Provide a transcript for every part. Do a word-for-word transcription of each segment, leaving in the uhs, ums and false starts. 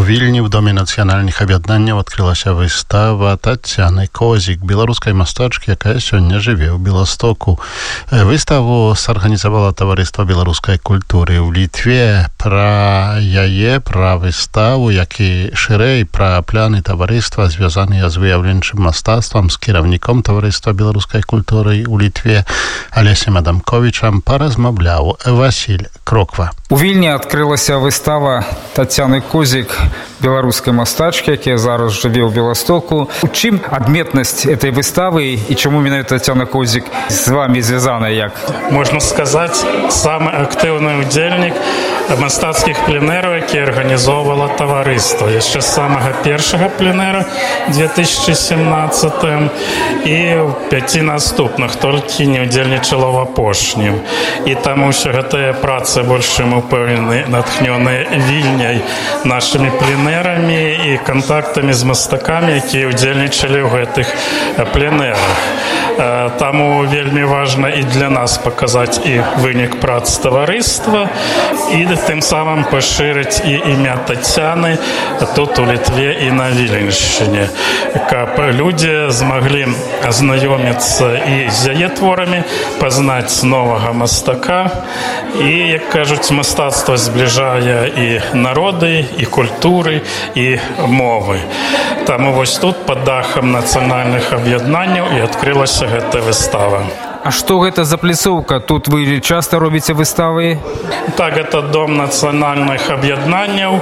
Вільні в Домі нацыянальных аб'яднанняў адкрылася выстава Тацяны Козік, беларускай мастачкі, якая сёння жыве ў Беластоку. Выставу сарганізавала таварыства беларускай культуры ў Літве. Пра яе, пра выставу, як і шырэй пра пляны таварыства, звязаныя з выяўленчым мастацтвам, з кіраўніком таварыства беларускай культуры ў Літве Алесем Адамковічам паразмаўляў Васіль Кроква. У Вільні адкрылася выстава Тацяны Козік, беларускай мастачкі, якая зараз жыве ў Беластоку. У чым адметнасць этой выставы і чаму менавіта Тацяна Козік з вами звязана як? Можна сказаць, самы актыўны ўдзельнік мастацкіх пленэраў, які арганізоўвала таварыства. Яшчэ з самага першага пленэра две тысячи семнадцатым і ў пяці наступных, толькі не ўдзельнічала ў апошнім. І таму ўсё гэтыя працы больш чым упэўнены, натхнёныя Вільняй, нашымі пленэрамі і кантактамі з мастакамі, якія ўдзельнічалі ў гэтых пленэрах. Таму вельмі важна і для нас паказаць і вынік прац таварыства, і тым самым пашырыць і імя Тацяны тут у Літве і на Віленшчыне, каб людзі змаглі азнаёміцца і з яе творамі, пазнаць новага мастака. І, як кажуць, мастацтва збліжае і народы, і культуры, і мовы. Таму вось тут пад дахам нацыянальных аб'яднанняў і адкрылася гэтая выстава. А што гэта за пляцоўка? Тут вы часта робіце выставы? Так, гэта дом нацыянальных аб'яднанняў,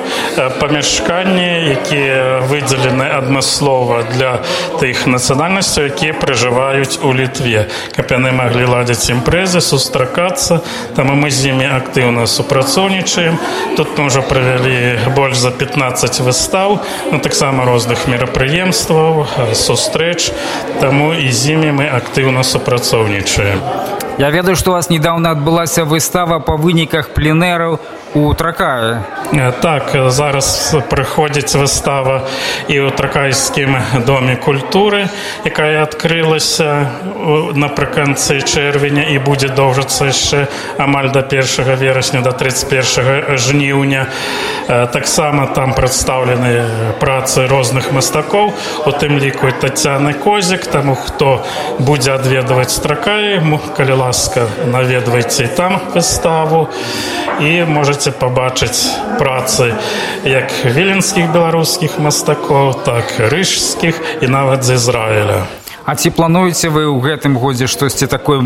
памяшканні, якія выдзелены адмыслова для тых нацыянальнасцяў, якія пражываюць у Літве, каб яны маглі ладзіць імпрэзы, сустракацца. Таму мы з імі актыўна супрацоўнічаем. Тут мы ўжо правялі больш за пятнаццаць выстаў, ну, таксама розных мерапрыемстваў, сустрэч. Таму і з імі мы актыўна супрацоўнічаем. Я ведаю, што у вас недавно адбылася выстава па выніках пленэраў у Тракае. Так, зараз прыходзіць выстава і ў Тракайскім доме культуры, якая адкрылася напрыканцы чэрвеня і будзе доўжыцца яшчэ амаль да першага верасня, да трыццаць першага жніўня. Таксама там прадстаўлены працы розных мастакоў, у тым ліку і Тацяны Козік. Таму хто будзе адведваць Тракай, калі ласка, наведвайце там выставу і можаце пабачыць працы як віленскіх беларускіх мастакоў, так і рыжскіх і нават з Ізраіля. А ці плануеце вы ў гэтым годзе штосьці такое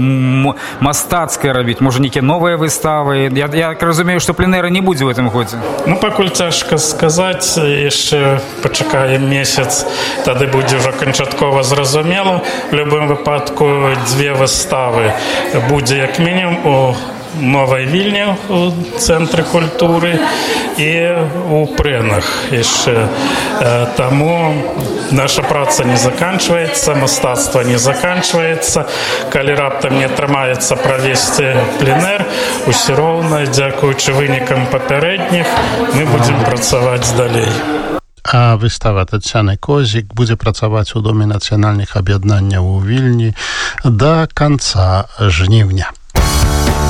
мастацкае рабіць? Можа, нейкія новыя выставы? Я, я разумею, што пленэра не будзе ў гэтым годзе. Ну, пакуль цяжка сказаць, яшчэ пачакаем месяц, тады будзе ўжо канчаткова зразумела. В любым выпадку дзве выставы будзе як мінімум у Новай Вільні у цэнтры культуры і у Прэнах яшчэ. Таму наша праца не заканчваецца, мастацтва не заканчваецца. Калі раптам не атрымаецца правесці пленэр, усё роўна, дзякуючы вынікам папярэдніх, мы будзем працаваць далей. А выстава Тацяны Козік будзе працаваць у Доме нацыянальных аб'яднанняў у Вільні да канца жніўня.